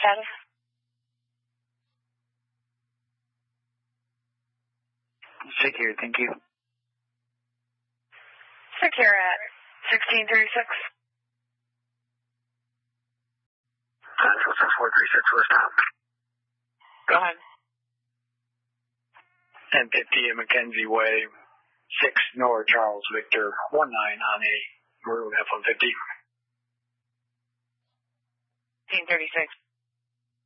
status? Secure, thank you. Secure at 1636. 6436, we're stopped. Go ahead. M50 Mackenzie Way, 6 North Charles Victor, 19 on a road F-150. 1636.